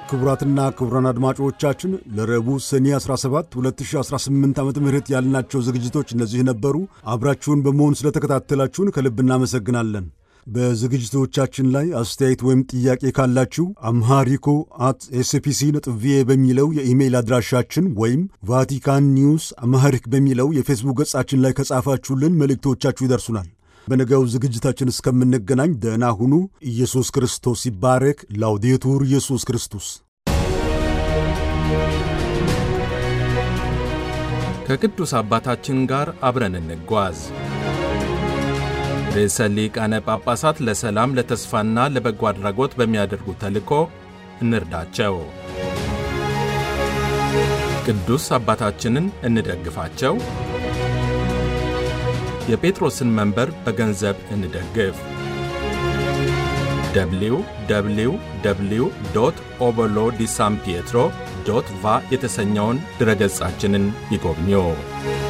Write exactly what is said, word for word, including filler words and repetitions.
ክቡራትና ክቡራን አድማጮቻችን ለረቡዕ ሰኔ አስራ ሰባት ሁለት ሺህ አስራ ስምንት ዓመተ ምህረት ያልናቸው ዝግጅቶች እነዚህ ነበሩ። አብራችሁን በመሆን ስለተከታተላችሁን ከልብ እናመሰግናለን። በዝግጅቶቻችን ላይ አስተያየት ወይም ጥያቄ ካላችሁ አምሃሪኮ አት ኤስፒሲ ነጥብ ቪኦኤ በሚለው የኢሜይል አድራሻችን ወይም ቫቲካን ኒውስ አምሃሪክ በሚለው የፌስቡክ ገጻችን ላይ ከጻፋችሁልን መልእክቶቻችሁ ይደርሱናል። በነገው ዝግጅታችን እስከምንገናኝ ደህና ሁኑ። ኢየሱስ ክርስቶስ ይባረክ። ላውዴቱር ኢየሱስ ክርስቶስ። ከቅዱስ አባታችን ጋር አብረን እንጓዝ። ርዕሰ ሊቃነ ጳጳሳት ለሰላም ለተስፋና ለበጎ አድራጎት በሚያደርጉ ተልእኮ እንርዳቸው። ቅዱስ አባታችንን እንደግፋቸው። የጴጥሮስን መንበር በገንዘብ እንደግፍ። ደብሊው ደብሊው ደብሊው ዶት ኦቦሎ ዲ ሳን ፒየትሮ ዶት ቫ የተሰኘውን ድረገጻችንን ይጎብኙ።